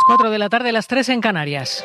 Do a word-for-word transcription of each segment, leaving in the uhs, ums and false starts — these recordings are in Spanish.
cuatro de la tarde, las tres en Canarias.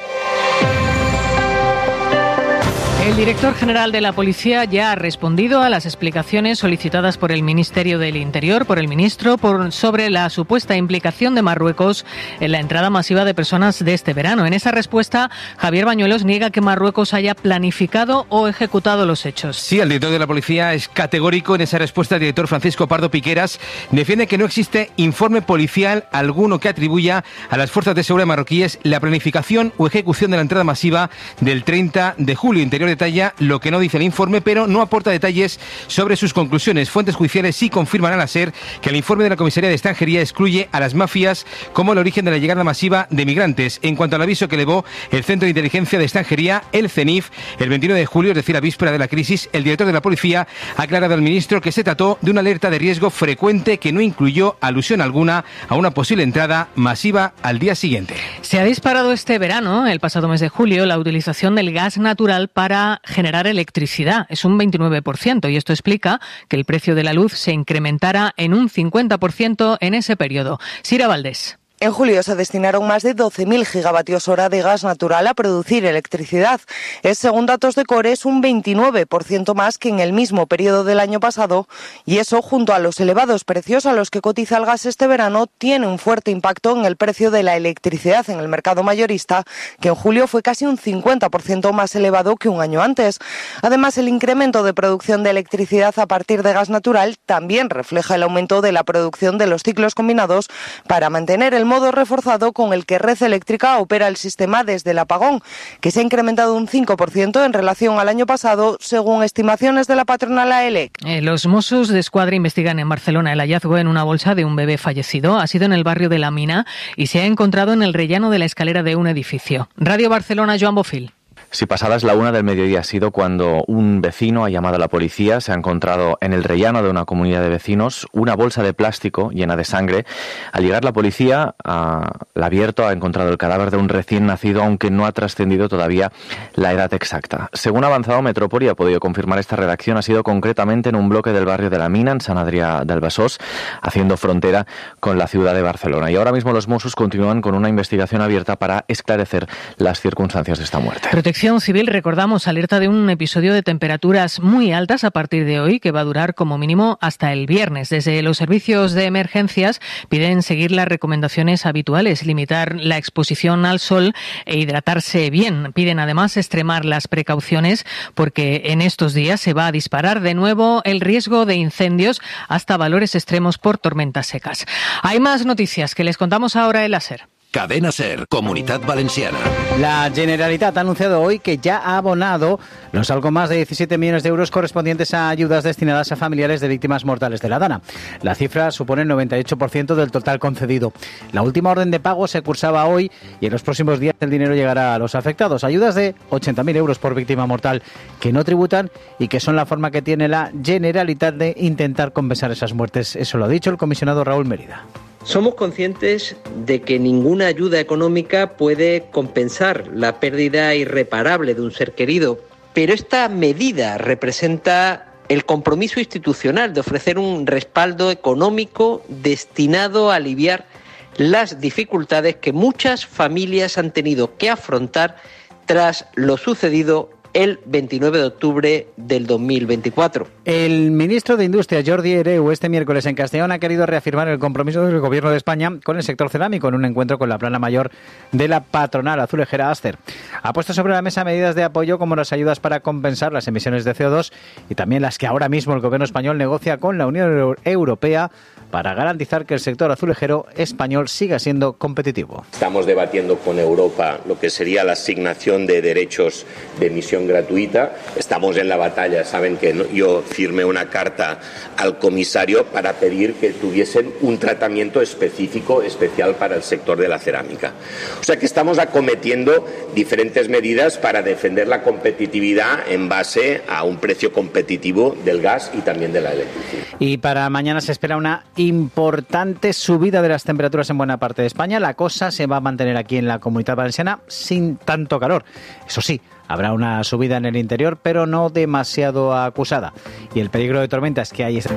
El director general de la Policía ya ha respondido a las explicaciones solicitadas por el Ministerio del Interior, por el ministro, por, sobre la supuesta implicación de Marruecos en la entrada masiva de personas de este verano. En esa respuesta, Javier Bañuelos niega que Marruecos haya planificado o ejecutado los hechos. Sí, el director de la Policía es categórico en esa respuesta. El director Francisco Pardo Piqueras defiende que no existe informe policial alguno que atribuya a las fuerzas de seguridad marroquíes la planificación o ejecución de la entrada masiva del treinta de julio. Interior detalla lo que no dice el informe, pero no aporta detalles sobre sus conclusiones. Fuentes judiciales sí confirman al SER que el informe de la Comisaría de Extranjería excluye a las mafias como el origen de la llegada masiva de migrantes. En cuanto al aviso que elevó el Centro de Inteligencia de Extranjería, el CENIF, el veintinueve de julio, es decir, a víspera de la crisis, el director de la Policía ha aclarado al ministro que se trató de una alerta de riesgo frecuente que no incluyó alusión alguna a una posible entrada masiva al día siguiente. Se ha disparado este verano, el pasado mes de julio, la utilización del gas natural para generar electricidad. Es un veintinueve por ciento y esto explica que el precio de la luz se incrementara en un cincuenta por ciento en ese periodo. Sira Valdés. En julio se destinaron más de doce mil gigavatios hora de gas natural a producir electricidad. Es, según datos de Cores, un veintinueve por ciento más que en el mismo periodo del año pasado, y eso, junto a los elevados precios a los que cotiza el gas este verano, tiene un fuerte impacto en el precio de la electricidad en el mercado mayorista, que en julio fue casi un cincuenta por ciento más elevado que un año antes. Además, el incremento de producción de electricidad a partir de gas natural también refleja el aumento de la producción de los ciclos combinados para mantener el modo reforzado con el que Red Eléctrica opera el sistema desde el apagón, que se ha incrementado un cinco por ciento en relación al año pasado, según estimaciones de la patronal AELEC. Eh, los Mossos de Escuadra investigan en Barcelona el hallazgo en una bolsa de un bebé fallecido. Ha sido en el barrio de La Mina y se ha encontrado en el rellano de la escalera de un edificio. Radio Barcelona, Joan Bofil. Si pasadas la una del mediodía ha sido cuando un vecino ha llamado a la policía. Se ha encontrado en el rellano de una comunidad de vecinos una bolsa de plástico llena de sangre. Al llegar la policía, a, la ha abierto, ha encontrado el cadáver de un recién nacido, aunque no ha trascendido todavía la edad exacta. Según ha avanzado Metrópoli, ha podido confirmar esta redacción, ha sido concretamente en un bloque del barrio de La Mina, en Sant Adrià del Besòs, haciendo frontera con la ciudad de Barcelona. Y ahora mismo los Mossos continúan con una investigación abierta para esclarecer las circunstancias de esta muerte. Protección Civil, recordamos, alerta de un episodio de temperaturas muy altas a partir de hoy, que va a durar como mínimo hasta el viernes. Desde los servicios de emergencias piden seguir las recomendaciones habituales, limitar la exposición al sol e hidratarse bien. Piden además extremar las precauciones porque en estos días se va a disparar de nuevo el riesgo de incendios hasta valores extremos por tormentas secas. Hay más noticias que les contamos ahora en la SER. Cadena SER, Comunitat Valenciana. La Generalitat ha anunciado hoy que ya ha abonado los algo más de diecisiete millones de euros correspondientes a ayudas destinadas a familiares de víctimas mortales de la Dana. La cifra supone el noventa y ocho por ciento del total concedido. La última orden de pago se cursaba hoy y en los próximos días el dinero llegará a los afectados. Ayudas de ochenta mil euros por víctima mortal que no tributan y que son la forma que tiene la Generalitat de intentar compensar esas muertes. Eso lo ha dicho el comisionado Raúl Mérida. Somos conscientes de que ninguna ayuda económica puede compensar la pérdida irreparable de un ser querido, pero esta medida representa el compromiso institucional de ofrecer un respaldo económico destinado a aliviar las dificultades que muchas familias han tenido que afrontar tras lo sucedido el veintinueve de octubre del dos mil veinticuatro. El ministro de Industria, Jordi Hereu, este miércoles en Castellón ha querido reafirmar el compromiso del Gobierno de España con el sector cerámico en un encuentro con la plana mayor de la patronal azulejera Aster. Ha puesto sobre la mesa medidas de apoyo como las ayudas para compensar las emisiones de C O dos y también las que ahora mismo el Gobierno español negocia con la Unión Europea para garantizar que el sector azulejero español siga siendo competitivo. Estamos debatiendo con Europa lo que sería la asignación de derechos de emisión gratuita. Estamos en la batalla. Saben que no, yo firmé una carta al comisario para pedir que tuviesen un tratamiento específico, especial para el sector de la cerámica. O sea que estamos acometiendo diferentes medidas para defender la competitividad en base a un precio competitivo del gas y también de la electricidad. Y para mañana se espera una importante subida de las temperaturas en buena parte de España. La cosa se va a mantener aquí en la Comunidad Valenciana sin tanto calor. Eso sí, habrá una subida en el interior, pero no demasiado acusada. Y el peligro de tormentas que hay es...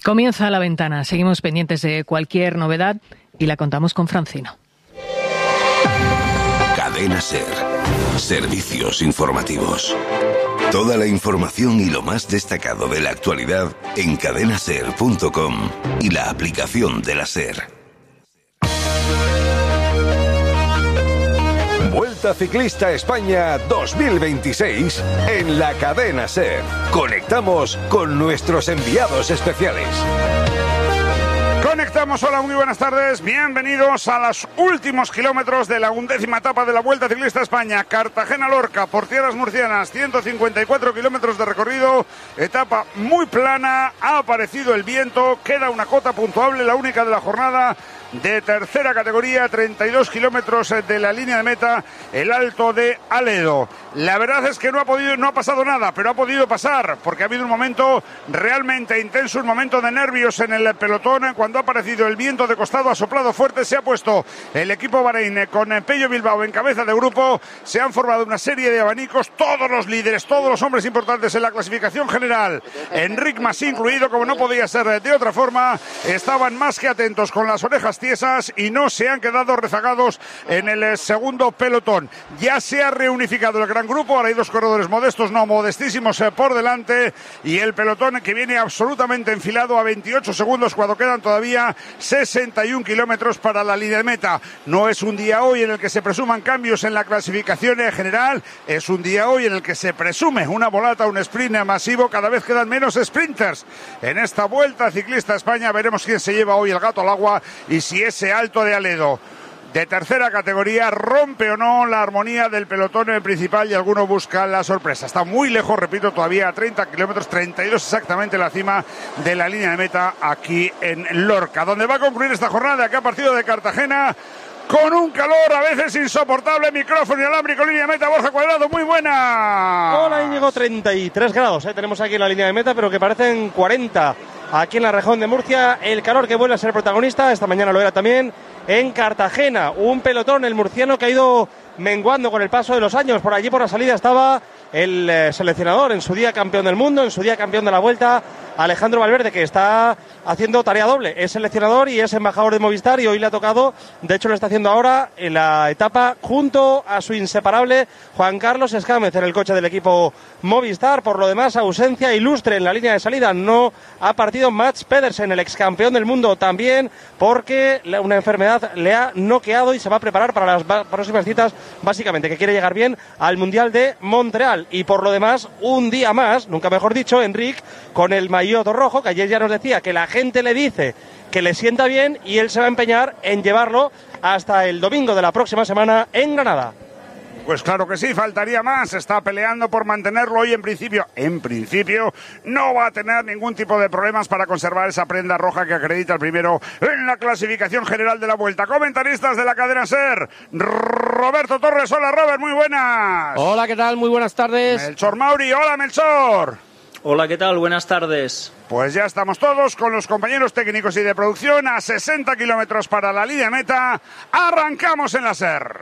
Comienza La Ventana. Seguimos pendientes de cualquier novedad y la contamos con Francino. Cadena SER. Servicios informativos. Toda la información y lo más destacado de la actualidad en cadena ser punto com y la aplicación de la SER. Vuelta Ciclista España dos mil veintiséis en la cadena SER. Conectamos con nuestros enviados especiales. Conectamos, hola, muy buenas tardes, bienvenidos a los últimos kilómetros de la undécima etapa de la Vuelta Ciclista España, Cartagena-Lorca, por tierras murcianas, ciento cincuenta y cuatro kilómetros de recorrido, etapa muy plana, ha aparecido el viento, queda una cota puntuable, la única de la jornada, de tercera categoría, treinta y dos kilómetros de la línea de meta, el Alto de Aledo. La verdad es que no ha podido, no ha pasado nada, pero ha podido pasar, porque ha habido un momento realmente intenso, un momento de nervios en el pelotón, cuando ha aparecido el viento de costado, ha soplado fuerte, se ha puesto el equipo Bahrein con Pello Bilbao en cabeza de grupo, se han formado una serie de abanicos, todos los líderes, todos los hombres importantes en la clasificación general, Enric Mas incluido, como no podía ser de otra forma, estaban más que atentos con las orejas tiesas y no se han quedado rezagados en el segundo pelotón. Ya se ha reunificado el gran grupo, ahora hay dos corredores modestos, no modestísimos por delante, y el pelotón que viene absolutamente enfilado a veintiocho segundos cuando quedan todavía sesenta y un kilómetros para la línea de meta. No es un día hoy en el que se presuman cambios en la clasificación general, es un día hoy en el que se presume una volata, un sprint masivo, cada vez quedan menos sprinters en esta Vuelta Ciclista España. Veremos quién se lleva hoy el gato al agua y si ese Alto de Aledo de tercera categoría rompe o no la armonía del pelotón principal y alguno busca la sorpresa. Está muy lejos, repito, todavía a treinta kilómetros, treinta y dos exactamente la cima de la línea de meta aquí en Lorca, donde va a concluir esta jornada que ha partido de Cartagena con un calor a veces insoportable. Micrófono inalámbrico, línea de meta, Borja Cuadrado, muy buena. Hola Íñigo, treinta y tres grados, ¿eh? Tenemos aquí en la línea de meta, pero que parecen cuarenta aquí en la región de Murcia. El calor que vuelve a ser protagonista, esta mañana lo era también en Cartagena. Un pelotón, el murciano, que ha ido menguando con el paso de los años. Por allí, por la salida, estaba el eh, seleccionador, en su día campeón del mundo, en su día campeón de la Vuelta, Alejandro Valverde, que está haciendo tarea doble. Es seleccionador y es embajador de Movistar, y hoy le ha tocado, de hecho lo está haciendo ahora, en la etapa junto a su inseparable Juan Carlos Escámez en el coche del equipo Movistar. Por lo demás, ausencia ilustre en la línea de salida. No ha partido Mats Pedersen, el ex campeón del mundo, también porque una enfermedad le ha noqueado y se va a preparar para las próximas citas, básicamente que quiere llegar bien al Mundial de Montreal. Y por lo demás, un día más, nunca mejor dicho, Enric, con el maillot rojo, que ayer ya nos decía que la gente le dice que le sienta bien, y él se va a empeñar en llevarlo hasta el domingo de la próxima semana en Granada. Pues claro que sí, faltaría más. Está peleando por mantenerlo hoy en principio. En principio no va a tener ningún tipo de problemas para conservar esa prenda roja que acredita el primero en la clasificación general de la Vuelta. Comentaristas de la cadena SER, Roberto Torres. Hola Robert, muy buenas. Hola, ¿qué tal? Muy buenas tardes. Melchor Mauri. Hola Melchor. Hola, ¿qué tal? Buenas tardes. Pues ya estamos todos con los compañeros técnicos y de producción a sesenta kilómetros para la línea meta. Arrancamos en la SER.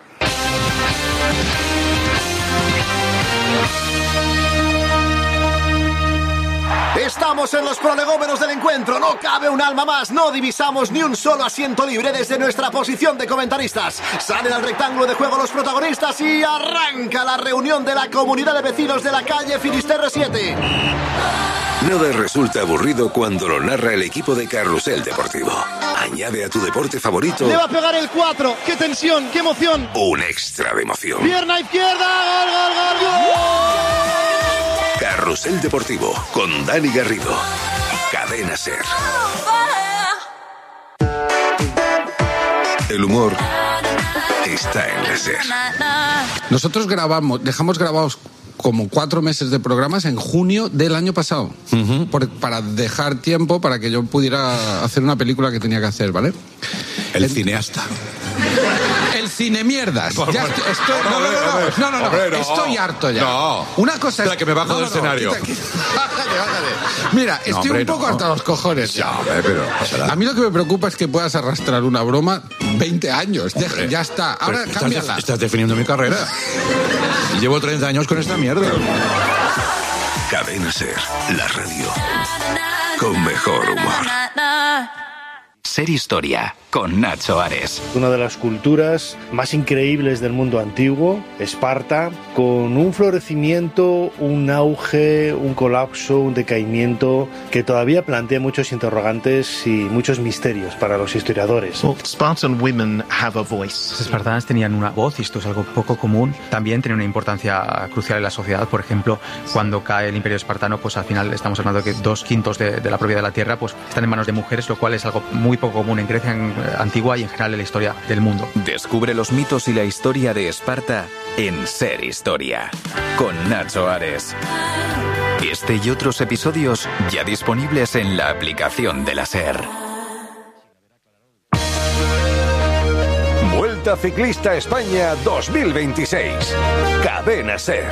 Estamos en los prolegómenos del encuentro, no cabe un alma más, no divisamos ni un solo asiento libre desde nuestra posición de comentaristas. Salen al rectángulo de juego los protagonistas y arranca la reunión de la comunidad de vecinos de la calle Finisterre siete. Nada resulta aburrido cuando lo narra el equipo de Carrusel Deportivo. Añade a tu deporte favorito... Le va a pegar el cuatro, qué tensión, qué emoción. Un extra de emoción. Pierna izquierda, gol, gol, gol, gol. Carrusel Deportivo, con Dani Garrido. Cadena SER. El humor está en la SER. Nosotros grabamos, dejamos grabados como cuatro meses de programas en junio del año pasado, uh-huh. por, para dejar tiempo para que yo pudiera hacer una película que tenía que hacer, ¿vale? El, el cineasta. El cine mierdas. Ya estoy, estoy, no, no, no, no, no, no, no, hombre, no. estoy harto ya. No. Una cosa es... Espera, que me bajo no, del no, no, escenario. Quita, quita. Bájate, bájate. Mira, estoy no, hombre, un poco no. harto a los cojones. Ya, hombre, pero... A mí lo que me preocupa es que puedas arrastrar una broma veinte años. Deja, ya está. Ahora estás, cámbiala. Estás definiendo mi carrera. Llevo treinta años con esta mierda. Cadena SER, la radio. con mejor humor. Ser Historia, con Nacho Ares. Una de las culturas más increíbles del mundo antiguo, Esparta, con un florecimiento, un auge, un colapso, un decaimiento que todavía plantea muchos interrogantes y muchos misterios para los historiadores. Well, Spartan women have a voice. Las espartanas tenían una voz y esto es algo poco común. También tiene una importancia crucial en la sociedad. Por ejemplo, cuando cae el Imperio Espartano, pues al final estamos hablando de que dos quintos de, de la propiedad de la tierra pues están en manos de mujeres, lo cual es algo muy poco común en Grecia en, antigua y en general en la historia del mundo. Descubre los mitos y la historia de Esparta en Ser Historia, con Nacho Ares. Este y otros episodios ya disponibles en la aplicación de la SER. Vuelta Ciclista España dos mil veintiséis. Cadena SER.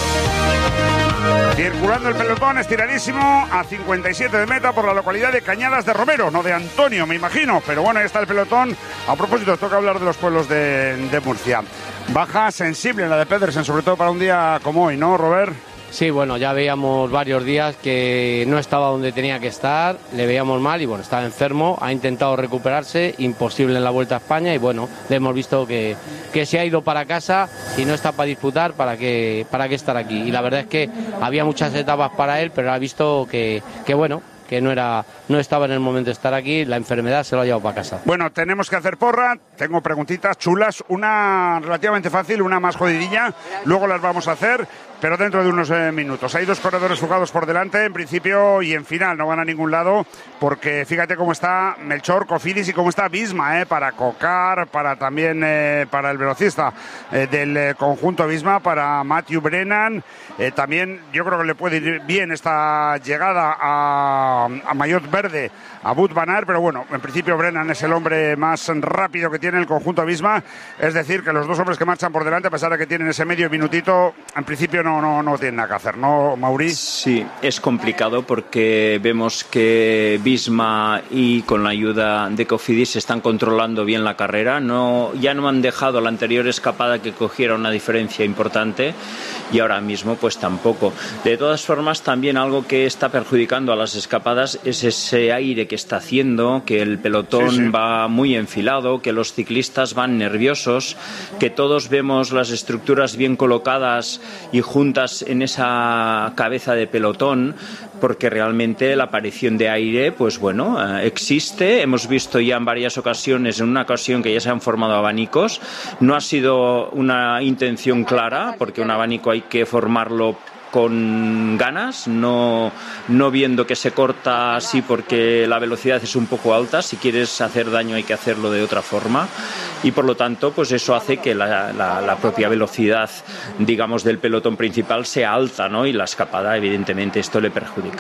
Circulando el pelotón estiradísimo a cincuenta y siete de meta por la localidad de Cañadas de Romero, no de Antonio, me imagino, pero bueno, ahí está el pelotón. A propósito, toca hablar de los pueblos de, de Murcia. Baja sensible la de Pedersen, sobre todo para un día como hoy, ¿no, Robert? Sí, bueno, ya veíamos varios días que no estaba donde tenía que estar, le veíamos mal y bueno, estaba enfermo, ha intentado recuperarse, imposible en la Vuelta a España y bueno, le hemos visto que, que se ha ido para casa y no está para disputar, ¿para qué, para qué estar aquí? Y la verdad es que había muchas etapas para él, pero ha visto que, que bueno, que no era no estaba en el momento de estar aquí, la enfermedad se lo ha llevado para casa. Bueno, tenemos que hacer porra, tengo preguntitas chulas, una relativamente fácil, una más jodidilla, luego las vamos a hacer, pero dentro de unos eh, minutos. Hay dos corredores jugados por delante, en principio y en final, no van a ningún lado, porque fíjate cómo está Melchor, Cofidis y cómo está Visma, eh, para Cocar, para también eh, para el velocista eh, del eh, conjunto Visma, para Matthew Brennan, eh, también yo creo que le puede ir bien esta llegada a, a Maillot Verde, a Wout van Aert, pero bueno, en principio Brennan es el hombre más rápido que tiene el conjunto Visma, es decir, que los dos hombres que marchan por delante, a pesar de que tienen ese medio minutito, en principio no, no, no tienen nada que hacer, ¿no, Mauri? Sí, es complicado porque vemos que Visma y con la ayuda de Cofidis están controlando bien la carrera, no, ya no han dejado la anterior escapada que cogiera una diferencia importante y ahora mismo pues tampoco. De todas formas, también algo que está perjudicando a las escapadas es ese aire que está haciendo, que el pelotón sí, sí. va muy enfilado, que los ciclistas van nerviosos, que todos vemos las estructuras bien colocadas y juntas en esa cabeza de pelotón, porque realmente la aparición de aire, pues bueno, eh, existe. Hemos visto ya en varias ocasiones, en una ocasión que ya se han formado abanicos. No ha sido una intención clara, porque un abanico hay que formarlo con ganas, no, no viendo que se corta así porque la velocidad es un poco alta. Si quieres hacer daño hay que hacerlo de otra forma y por lo tanto pues eso hace que la, la, la propia velocidad, digamos, del pelotón principal sea alta, ¿no? Y la escapada, evidentemente, esto le perjudica.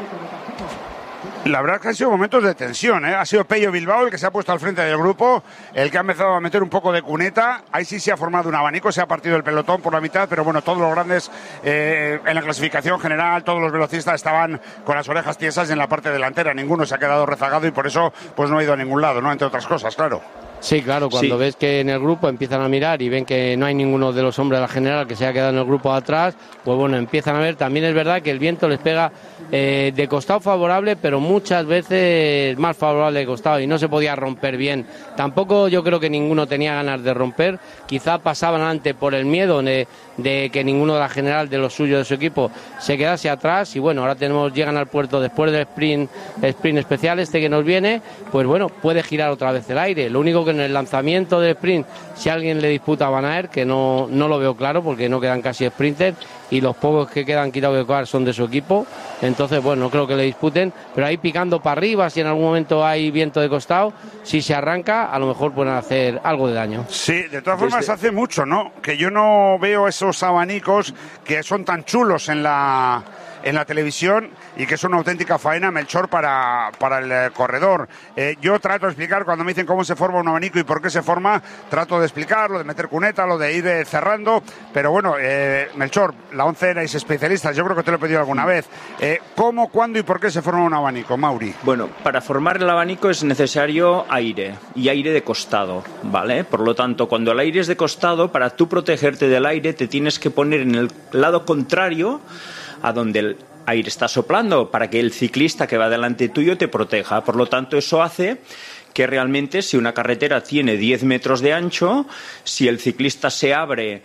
La verdad es que han sido momentos de tensión, ¿eh? Ha sido Pello Bilbao el que se ha puesto al frente del grupo, el que ha empezado a meter un poco de cuneta. Ahí sí se ha formado un abanico, se ha partido el pelotón por la mitad, pero bueno, todos los grandes eh, en la clasificación general, todos los velocistas estaban con las orejas tiesas en la parte delantera. Ninguno se ha quedado rezagado y por eso pues no ha ido a ningún lado, ¿no? Entre otras cosas, claro. Sí, claro, cuando sí. ves que en el grupo empiezan a mirar y ven que no hay ninguno de los hombres de la general que se ha quedado en el grupo de atrás, pues bueno, empiezan a ver. También es verdad que el viento les pega eh, de costado favorable, pero muchas veces más favorable de costado y no se podía romper bien. Tampoco yo creo que ninguno tenía ganas de romper, quizá pasaban antes por el miedo de, de que ninguno de la general de los suyos de su equipo se quedase atrás y bueno, ahora tenemos llegan al puerto después del sprint, sprint especial este que nos viene, pues bueno, puede girar otra vez el aire. Lo único que en el lanzamiento de sprint, si alguien le disputa a Van Aert, que no, no lo veo claro porque no quedan casi sprinters y los pocos que quedan quitado de coar son de su equipo, entonces bueno, no creo que le disputen, pero ahí picando para arriba, si en algún momento hay viento de costado, si se arranca, a lo mejor pueden hacer algo de daño. Sí, de todas formas Desde... hace mucho, ¿no? Que yo no veo esos abanicos que son tan chulos en la... en la televisión y que es una auténtica faena, Melchor, para, para el eh, corredor. Eh, yo trato de explicar, cuando me dicen cómo se forma un abanico y por qué se forma, trato de explicarlo, de meter cuneta, lo de ir eh, cerrando, pero bueno, eh, Melchor, la once erais especialistas, yo creo que te lo he pedido alguna vez. Eh, ¿Cómo, cuándo y por qué se forma un abanico, Mauri? Bueno, para formar el abanico es necesario aire, y aire de costado, ¿vale? Por lo tanto, cuando el aire es de costado, para tú protegerte del aire, te tienes que poner en el lado contrario a donde el aire está soplando para que el ciclista que va delante tuyo te proteja. Por lo tanto, eso hace que realmente si una carretera tiene diez metros de ancho, si el ciclista se abre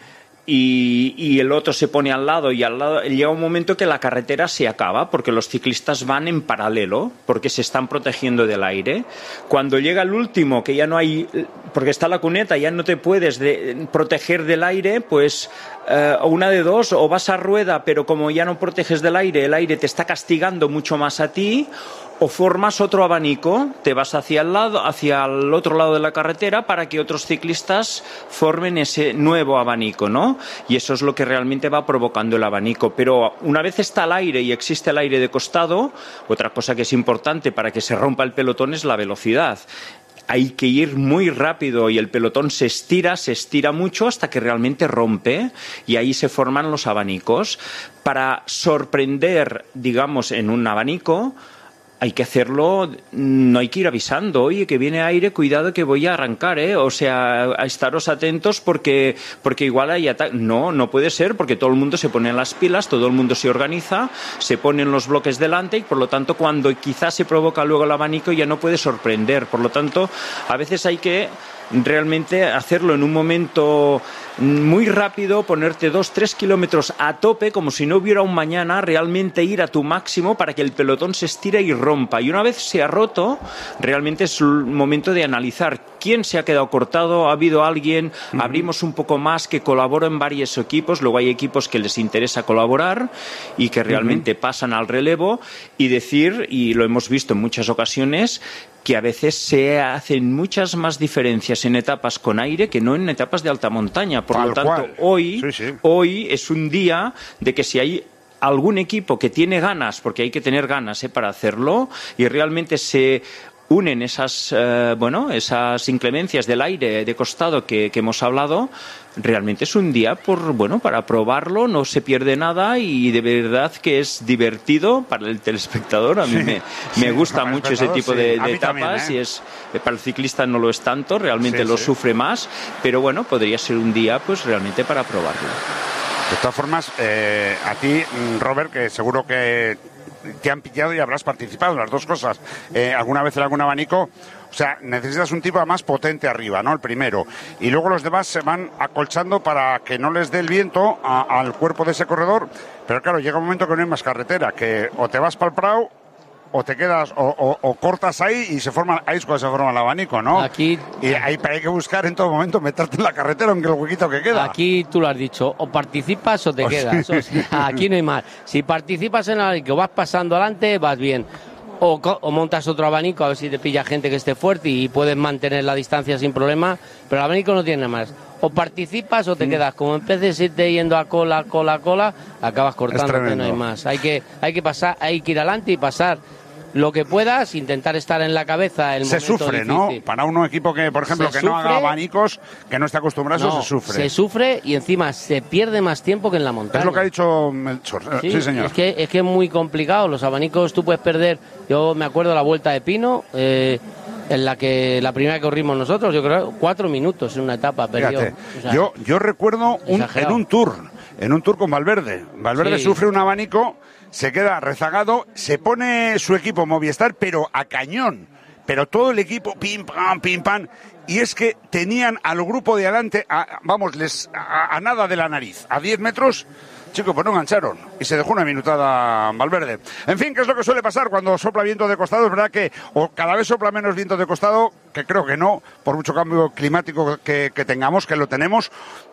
Y, y el otro se pone al lado y al lado llega un momento que la carretera se acaba porque los ciclistas van en paralelo porque se están protegiendo del aire. Cuando llega el último, que ya no hay, porque está la cuneta, ya no te puedes de, proteger del aire, pues eh, una de dos, o vas a rueda pero como ya no proteges del aire, el aire te está castigando mucho más a ti, o formas otro abanico, te vas hacia el lado, hacia el otro lado de la carretera para que otros ciclistas formen ese nuevo abanico, ¿no? Y eso es lo que realmente va provocando el abanico. Pero una vez está el aire y existe el aire de costado, otra cosa que es importante para que se rompa el pelotón es la velocidad. Hay que ir muy rápido y el pelotón se estira, se estira mucho hasta que realmente rompe y ahí se forman los abanicos. Para sorprender, digamos, en un abanico, hay que hacerlo, no hay que ir avisando, oye, que viene aire, cuidado que voy a arrancar, ¿eh? O sea, a estaros atentos porque, porque igual hay ataque. No, no puede ser porque todo el mundo se pone en las pilas, todo el mundo se organiza, se ponen los bloques delante y por lo tanto cuando quizás se provoca luego el abanico ya no puede sorprender. Por lo tanto, a veces hay que realmente hacerlo en un momento muy rápido, ponerte dos, tres kilómetros a tope, como si no hubiera un mañana, realmente ir a tu máximo para que el pelotón se estire y rompa. Y una vez se ha roto, realmente es el momento de analizar quién se ha quedado cortado, ha habido alguien, uh-huh. abrimos un poco más, que colabora en varios equipos, luego hay equipos que les interesa colaborar y que realmente uh-huh. pasan al relevo y decir, y lo hemos visto en muchas ocasiones, que a veces se hacen muchas más diferencias en etapas con aire que no en etapas de alta montaña. Por Tal lo tanto, cual. hoy, sí, sí. hoy es un día de que si hay algún equipo que tiene ganas, porque hay que tener ganas ¿eh? para hacerlo, y realmente se unen esas, eh, bueno, esas inclemencias del aire de costado que, que hemos hablado, realmente es un día por, bueno, para probarlo, no se pierde nada y de verdad que es divertido para el telespectador. A mí sí, me, sí, me gusta mucho ese tipo sí. de, de etapas también, ¿eh? y es para el ciclista no lo es tanto, realmente sí, lo sí. sufre más, pero bueno, podría ser un día pues realmente para probarlo. De todas formas, eh, a ti, Robert, que seguro que te han pillado y habrás participado en las dos cosas. Eh, alguna vez en algún abanico, o sea, necesitas un tipo más potente arriba, ¿no? El primero. Y luego los demás se van acolchando para que no les dé el viento a, al cuerpo de ese corredor. Pero claro, llega un momento que no hay más carretera, que o te vas para el Prado o te quedas o, o, o cortas ahí y se forma, ahí es cuando se forma el abanico, ¿no? Aquí y ahí hay que buscar en todo momento meterte en la carretera aunque el huequito que queda. Aquí tú lo has dicho, o participas o te o quedas. Sí. O sea, aquí no hay más. Si participas en el abanico, vas pasando adelante, vas bien. O, o montas otro abanico a ver si te pilla gente que esté fuerte y puedes mantener la distancia sin problema, pero el abanico no tiene más. O participas o te mm. quedas. Como empieces a irte yendo a cola, cola, cola, acabas cortándote, no hay más. Hay que, hay que pasar, hay que ir adelante y pasar lo que puedas, intentar estar en la cabeza el se momento sufre, difícil. ¿no? Para un equipo que, por ejemplo, se que sufre, no haga abanicos, que no esté acostumbrado, no, se sufre. Se sufre y encima se pierde más tiempo que en la montaña. Es lo que ha dicho Melchor. Sí, sí señor. Es que, es que es muy complicado. Los abanicos tú puedes perder. Yo me acuerdo la Vuelta de Pino, eh, en la que la primera que corrimos nosotros, yo creo, cuatro minutos en una etapa. Perdió. O sea, yo, yo recuerdo un, en un tour, en un tour con Valverde. Valverde sí. sufre un abanico, se queda rezagado, se pone su equipo Movistar, pero a cañón. Pero todo el equipo, pim, pam, pim, pam. Y es que tenían al grupo de adelante, a, vamos, les a, a nada de la nariz, a diez metros. Chicos, pues no engancharon y se dejó una minutada Valverde. En fin, ¿qué es lo que suele pasar cuando sopla viento de costado? Es verdad que o cada vez sopla menos viento de costado, que creo que no, por mucho cambio climático que, que tengamos, que lo tenemos.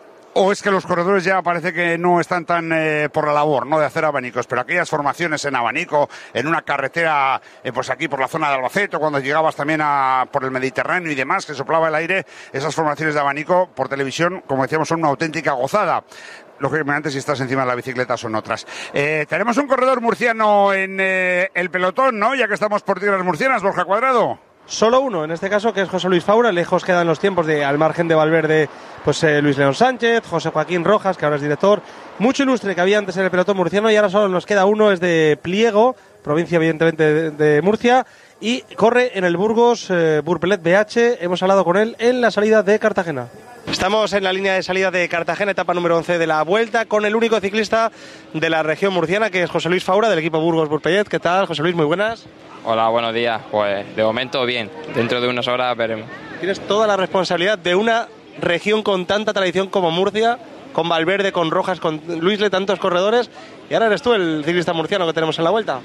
O es que los corredores ya parece que no están tan eh, por la labor, ¿no?, de hacer abanicos, pero aquellas formaciones en abanico, en una carretera, eh, pues aquí por la zona de Albacete, cuando llegabas también a por el Mediterráneo y demás, que soplaba el aire, esas formaciones de abanico por televisión, como decíamos, son una auténtica gozada. Lógicamente, si estás encima de la bicicleta son otras. Eh, tenemos un corredor murciano en eh, el pelotón, ¿no?, ya que estamos por tierras murcianas, Borja Cuadrado. Solo uno, en este caso, que es José Luis Faura. Lejos quedan los tiempos de, al margen de Valverde, pues eh, Luis León Sánchez, José Joaquín Rojas, que ahora es director. Mucho ilustre que había antes en el pelotón murciano y ahora solo nos queda uno, es de Pliego, provincia evidentemente de, de Murcia, y corre en el Burgos eh, Burpelet B H. Hemos hablado con él en la salida de Cartagena. Estamos en la línea de salida de Cartagena, etapa número once de la Vuelta, con el único ciclista de la región murciana, que es José Luis Faura, del equipo Burgos-Burpellet. ¿Qué tal, José Luis? Muy buenas. Hola, buenos días. Pues de momento bien, dentro de unas horas veremos. Tienes toda la responsabilidad de una región con tanta tradición como Murcia, con Valverde, con Rojas, con Luisle, tantos corredores, y ahora eres tú el ciclista murciano que tenemos en la Vuelta.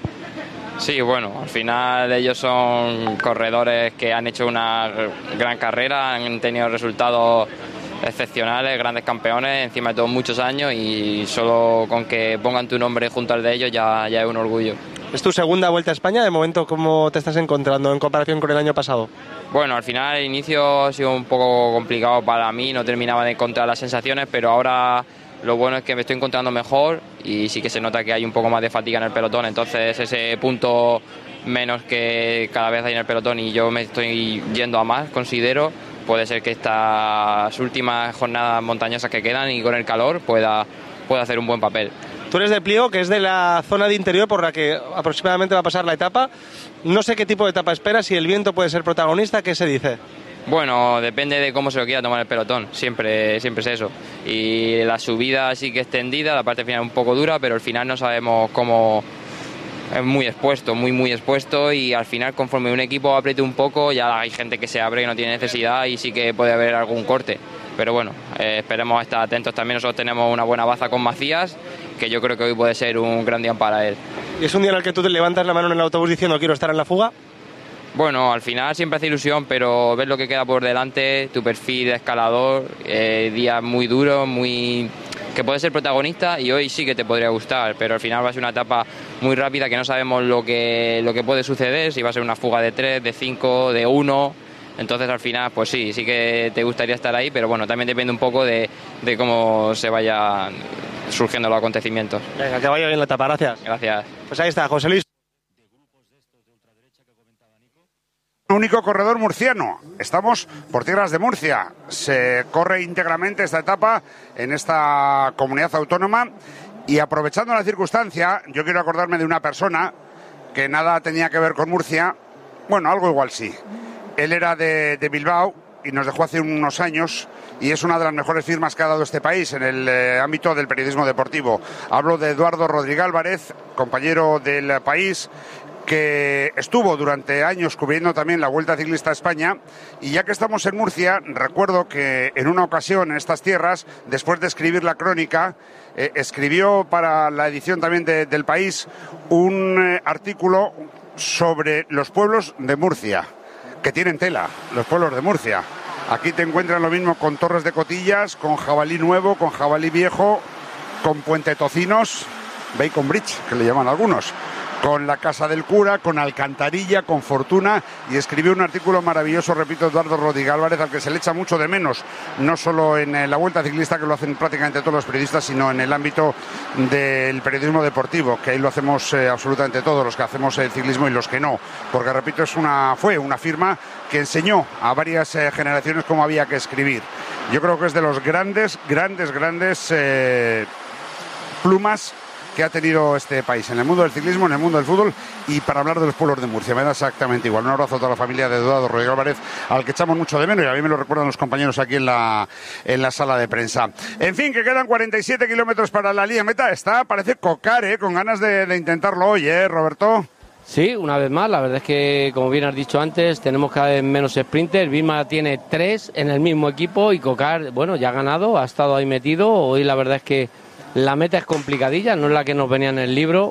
Sí, bueno, al final ellos son corredores que han hecho una gran carrera, han tenido resultados excepcionales, grandes campeones, encima de todos muchos años, y solo con que pongan tu nombre junto al de ellos ya, ya es un orgullo. ¿Es tu segunda Vuelta a España? De momento, ¿cómo te estás encontrando en comparación con el año pasado? Bueno, al final el inicio ha sido un poco complicado para mí, no terminaba de encontrar las sensaciones, pero ahora lo bueno es que me estoy encontrando mejor y sí que se nota que hay un poco más de fatiga en el pelotón, entonces ese punto menos que cada vez hay en el pelotón y yo me estoy yendo a más, considero, puede ser que estas últimas jornadas montañosas que quedan y con el calor pueda, pueda hacer un buen papel. Tú eres de Pliego, que es de la zona de interior por la que aproximadamente va a pasar la etapa. No sé qué tipo de etapa esperas, si el viento puede ser protagonista, ¿qué se dice? Bueno, depende de cómo se lo quiera tomar el pelotón, siempre, siempre es eso. Y la subida sí que es tendida, la parte final un poco dura, pero al final no sabemos cómo... Es muy expuesto, muy muy expuesto, y al final conforme un equipo apriete un poco ya hay gente que se abre, que no tiene necesidad, y sí que puede haber algún corte. Pero bueno, eh, esperemos estar atentos también. Nosotros tenemos una buena baza con Macías, que yo creo que hoy puede ser un gran día para él. ¿Y es un día en el que tú te levantas la mano en el autobús diciendo quiero estar en la fuga? Bueno, al final siempre hace ilusión, pero ves lo que queda por delante, tu perfil de escalador, eh, días muy duros, muy... que puede ser protagonista, y hoy sí que te podría gustar, pero al final va a ser una etapa muy rápida que no sabemos lo que, lo que puede suceder, si va a ser una fuga de tres, de cinco, de uno, entonces al final pues sí, sí que te gustaría estar ahí, pero bueno, también depende un poco de, de cómo se vayan surgiendo los acontecimientos. Venga, que vaya bien la etapa, gracias. Gracias. Pues ahí está, José Luis. Único corredor murciano. Estamos por tierras de Murcia. Se corre íntegramente esta etapa en esta comunidad autónoma, y aprovechando la circunstancia, yo quiero acordarme de una persona que nada tenía que ver con Murcia. Bueno, algo igual sí. Él era de, de Bilbao y nos dejó hace unos años, y es una de las mejores firmas que ha dado este país en el eh, ámbito del periodismo deportivo. Hablo de Eduardo Rodríguez Álvarez, compañero del País, que estuvo durante años cubriendo también la Vuelta Ciclista a España. Y ya que estamos en Murcia, recuerdo que en una ocasión en estas tierras, después de escribir la crónica, eh, escribió para la edición también de, del País un eh, artículo sobre los pueblos de Murcia, que tienen tela, los pueblos de Murcia. Aquí te encuentran lo mismo con Torres de Cotillas, con Jabalí Nuevo, con Jabalí Viejo, con Puente Tocinos, Bacon Bridge, que le llaman algunos, con la Casa del Cura, con Alcantarilla, con Fortuna, y escribió un artículo maravilloso, repito, Eduardo Rodríguez Álvarez, al que se le echa mucho de menos, no solo en la Vuelta Ciclista, que lo hacen prácticamente todos los periodistas, sino en el ámbito del periodismo deportivo, que ahí lo hacemos eh, absolutamente todos, los que hacemos el ciclismo y los que no, porque repito, es una fue una firma que enseñó a varias eh, generaciones cómo había que escribir. Yo creo que es de los grandes, grandes, grandes eh, plumas que ha tenido este país en el mundo del ciclismo, en el mundo del fútbol, y para hablar de los pueblos de Murcia. Me da exactamente igual. Un abrazo a toda la familia de Eduardo Rodríguez Álvarez, al que echamos mucho de menos, y a mí me lo recuerdan los compañeros aquí en la, en la sala de prensa. En fin, que quedan cuarenta y siete kilómetros para la línea meta. Está, parece Cocar, ¿eh? Con ganas de, de intentarlo hoy, ¿eh, Roberto? Sí, una vez más, la verdad es que, como bien has dicho antes, tenemos cada vez menos sprinters. Vilma tiene tres en el mismo equipo, y Cocar, bueno, ya ha ganado, ha estado ahí metido. Hoy la verdad es que la meta es complicadilla, no es la que nos venía en el libro.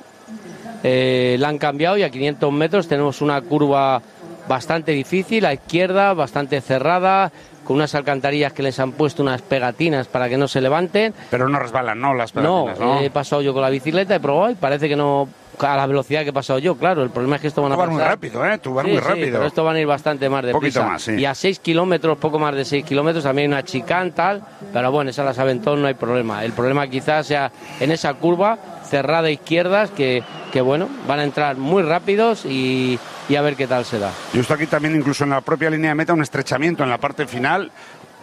Eh, la han cambiado, y a quinientos metros tenemos una curva bastante difícil, a izquierda, bastante cerrada, con unas alcantarillas que les han puesto unas pegatinas para que no se levanten. Pero no resbalan, ¿no? Las pegatinas, ¿no? No, he pasado yo con la bicicleta, he probado y parece que no, a la velocidad que he pasado yo, claro. El problema es que esto van a pasar... Tú vas muy rápido, ¿eh? Tú vas sí, muy sí, rápido. Pero esto van a ir bastante más deprisa. Un poquito más, sí. Y a seis kilómetros, poco más de seis kilómetros, también hay una chicane, tal, pero bueno, esa la saben todos, no hay problema. El problema quizás sea en esa curva cerrada a izquierdas, que, que bueno, van a entrar muy rápidos y, y a ver qué tal se da. Yo estoy aquí también, incluso en la propia línea de meta, un estrechamiento en la parte final,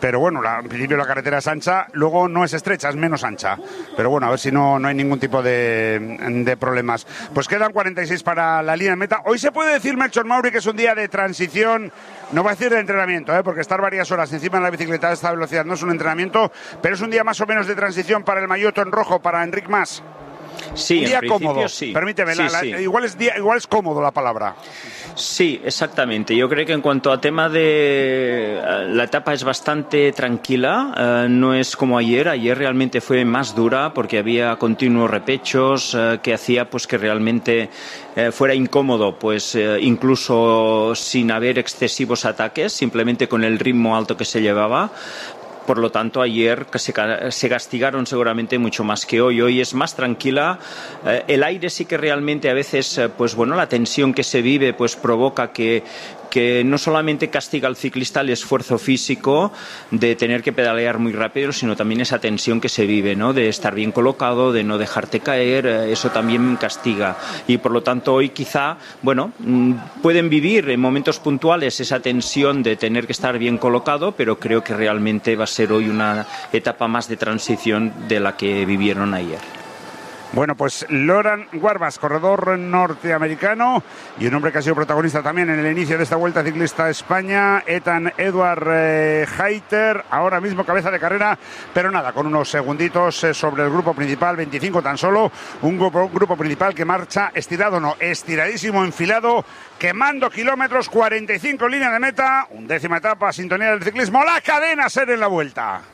pero bueno, la, en principio la carretera es ancha, luego no es estrecha, es menos ancha, pero bueno, a ver si no, no hay ningún tipo de, de problemas. Pues quedan cuarenta y seis para la línea de meta. Hoy se puede decir, Melchor Mauri, que es un día de transición, no voy a decir de entrenamiento, ¿eh? porque estar varias horas encima de la bicicleta a esta velocidad no es un entrenamiento, pero es un día más o menos de transición para el Mayoto en rojo, para Enric Mas. Sí, un día en cómodo, sí. permíteme, Sí, la, la, sí. Igual, es día, igual es cómodo la palabra. Sí, exactamente. Yo creo que en cuanto a tema de... La etapa es bastante tranquila, eh, no es como ayer. Ayer realmente fue más dura porque había continuos repechos eh, que hacía pues que realmente eh, fuera incómodo, pues eh, incluso sin haber excesivos ataques, simplemente con el ritmo alto que se llevaba. Por lo tanto, ayer se, se castigaron seguramente mucho más que hoy. Hoy es más tranquila. Eh, el aire sí que realmente a veces, eh, pues bueno, la tensión que se vive pues provoca que, que no solamente castiga al ciclista el esfuerzo físico de tener que pedalear muy rápido, sino también esa tensión que se vive, ¿no? De estar bien colocado, de no dejarte caer, eh, eso también castiga. Y por lo tanto hoy quizá, bueno, mmm, pueden vivir en momentos puntuales esa tensión de tener que estar bien colocado, pero creo que realmente va a ser hoy una etapa más de transición de la que vivieron ayer. Bueno, pues Loran Guarbas, corredor norteamericano y un hombre que ha sido protagonista también en el inicio de esta Vuelta Ciclista a España, Ethan Edward eh, Hayter, ahora mismo cabeza de carrera, pero nada, con unos segunditos eh, sobre el grupo principal, veinticinco tan solo, un grupo, un grupo principal que marcha estirado, no, estiradísimo, enfilado, quemando kilómetros, cuarenta y cinco líneas de meta, undécima etapa, sintonía del ciclismo, la Cadena SER en la Vuelta.